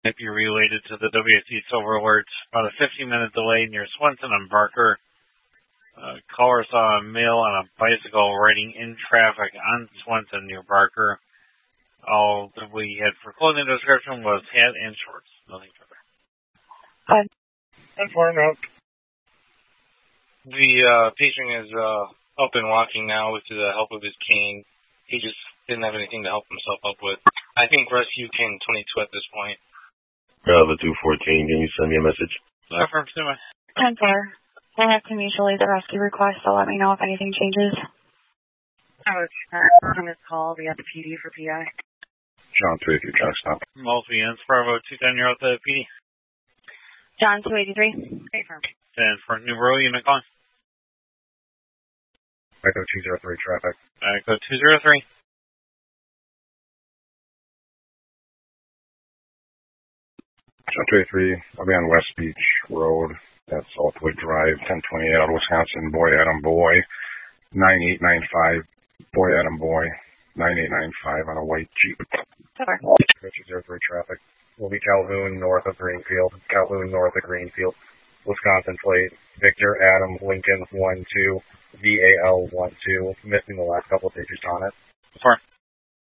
If you're related to the WC Silver Alert, about a 15-minte delay near Swenson and Barker. Caller saw a male on a bicycle riding in traffic on Swenson near Barker. All that we had for clothing description was hat and shorts. Nothing further. Hi. I'm far enough. The patient is up and walking now with the help of his cane. He just didn't have anything to help himself up with. I think rescue can 22 at this point. Bravo 214, can you send me a message? Affirm, Suma. 10-4. I have to mutually the rescue request, so let me know if anything changes. I was on this call. We have the PD for PI. John 3, if you track stop. Multiple units, Bravo 210, you're out the PD. John 283. Affirm. And for numero, unit calling. Echo 203, traffic. Echo 203. John 283, I'll be on West Beach Road. That's Southwood Drive, 1028 out of Wisconsin. Boy, Adam, boy. 9895. Boy, Adam, boy. 9895 on a white Jeep. Cover. 203 traffic. Will be Calhoun, north of Greenfield. Calhoun, north of Greenfield. Wisconsin plate. Victor, Adam, Lincoln, 12. VAL 12. Missing the last couple of digits on it. Affirm.